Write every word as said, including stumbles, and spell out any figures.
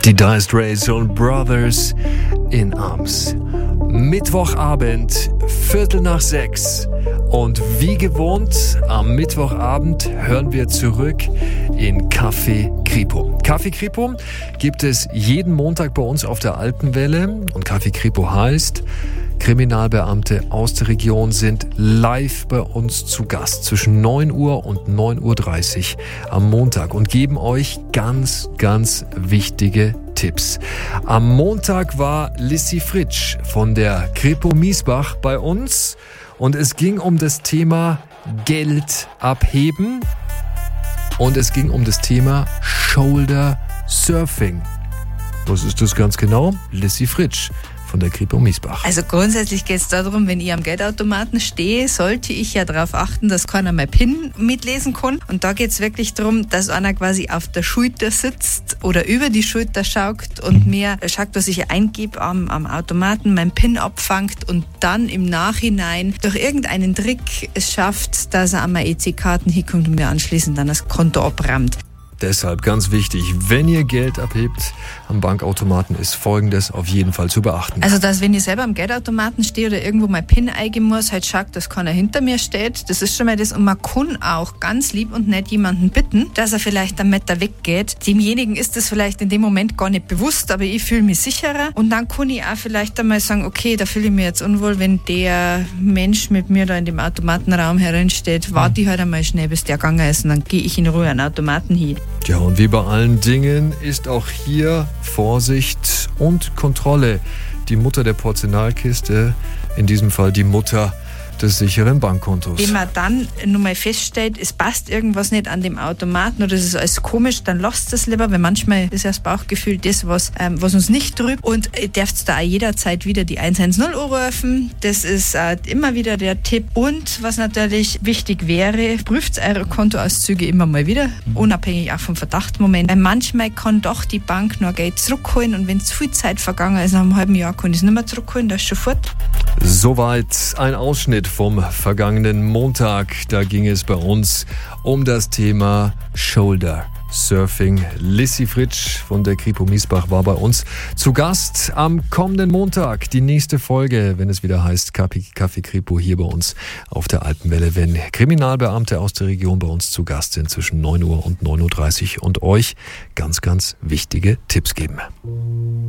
Die Dire Straits und Brothers in Arms. Mittwochabend, Viertel nach sechs. Und wie gewohnt, am Mittwochabend hören wir zurück in Café Kripo. Café Kripo gibt es jeden Montag bei uns auf der Alpenwelle. Und Café Kripo heißt, Kriminalbeamte aus der Region sind live bei uns zu Gast zwischen neun Uhr und neun Uhr dreißig am Montag und geben euch ganz, ganz wichtige Tipps. Am Montag war Lissi Fritsch von der Kripo Miesbach bei uns und es ging um das Thema Geld abheben und es ging um das Thema Shoulder Surfing. Was ist das ganz genau? Lissi Fritsch von der Kripo Miesbach. Also grundsätzlich geht es darum, wenn ich am Geldautomaten stehe, sollte ich ja darauf achten, dass keiner mein PIN mitlesen kann. Und da geht es wirklich darum, dass einer quasi auf der Schulter sitzt oder über die Schulter schaut und mir schaut, was ich eingebe am, am Automaten, mein PIN abfangt und dann im Nachhinein durch irgendeinen Trick es schafft, dass er an meine E C-Karten hinkommt und mir anschließend dann das Konto abrammt. Deshalb ganz wichtig, wenn ihr Geld abhebt am Bankautomaten, ist Folgendes auf jeden Fall zu beachten. Also, dass wenn ich selber am Geldautomaten stehe oder irgendwo mein PIN eingeben muss, halt schaut, dass keiner hinter mir steht. Das ist schon mal das. Und man kann auch ganz lieb und nett jemanden bitten, dass er vielleicht einen Meter weggeht. Demjenigen ist das vielleicht in dem Moment gar nicht bewusst, aber ich fühle mich sicherer. Und dann kann ich auch vielleicht einmal sagen, okay, da fühle ich mich jetzt unwohl, wenn der Mensch mit mir da in dem Automatenraum hereinsteht. Warte ich halt einmal schnell, bis der gegangen ist und dann gehe ich in Ruhe an den Automaten hin. Ja, und wie bei allen Dingen ist auch hier Vorsicht und Kontrolle die Mutter der Porzellanalkiste, in diesem Fall die Mutter des sicheren Bankkontos. Wenn man dann nur mal feststellt, es passt irgendwas nicht an dem Automaten oder es ist alles komisch, dann lasst es lieber, weil manchmal ist ja das Bauchgefühl das, was, ähm, was uns nicht trübt. Und ihr dürft da auch jederzeit wieder die eins eins null anrufen. Das ist äh, immer wieder der Tipp. Und was natürlich wichtig wäre, prüft eure Kontoauszüge immer mal wieder, unabhängig auch vom Verdachtmoment. Weil manchmal kann doch die Bank noch Geld zurückholen und wenn zu viel Zeit vergangen ist, nach einem halben Jahr kann ich es nicht mehr zurückholen, das ist schon fort. Soweit ein Ausschnitt vom vergangenen Montag. Da ging es bei uns um das Thema Shoulder Surfing. Lissi Fritsch von der Kripo Miesbach war bei uns zu Gast am kommenden Montag. Die nächste Folge, wenn es wieder heißt Café Kripo hier bei uns auf der Alpenwelle, wenn Kriminalbeamte aus der Region bei uns zu Gast sind zwischen neun Uhr und neun Uhr dreißig und euch ganz, ganz wichtige Tipps geben.